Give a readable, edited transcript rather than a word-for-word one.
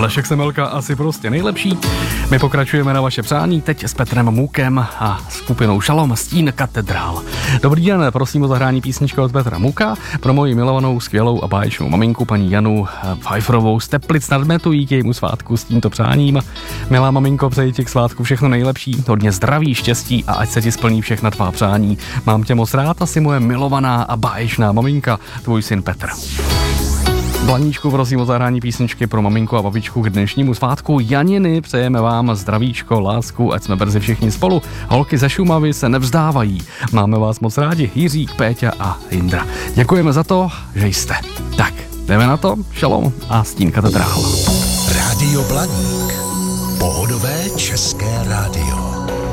Vašek Semmelka asi prostě nejlepší. My pokračujeme na vaše přání, teď s Petrem Mukem a skupinou Šalom Stín katedrál. Dobrý den, prosím o zahrání písničku od Petra Muka pro moji milovanou, skvělou a báječnou maminku paní Janu Pfeifferovou z Teplic nad Metují k jejímu svátku s tímto přáním. Milá maminko, přeji ti k svátku všechno nejlepší, hodně zdraví, štěstí a ať se ti splní všechna tvá přání. Mám tě moc rád, asi moje milovaná a báječná maminka, tvůj syn Petr. Blaníčku, prosím o zahrání písničky pro maminku a babičku k dnešnímu svátku Janiny. Přejeme vám zdravíčko, lásku, ať jsme brzy všichni spolu. Holky ze Šumavy se nevzdávají. Máme vás moc rádi, Jiřík, Péťa a Jindra. Děkujeme za to, že jste. Tak, jdeme na to, Šalom a Stín katedrál. Rádio Blaník. Pohodové české rádio.